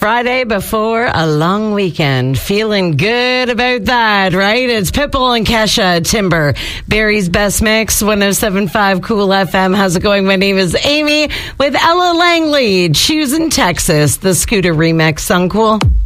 Friday before a long weekend. Feeling good about that, right? It's Pitbull and Kesha Timber. Barry's Best Mix, 107.5 Cool FM. How's it going? My name is Amy with Ella Langley. Choosing Texas, the Scooter remix. Sound cool?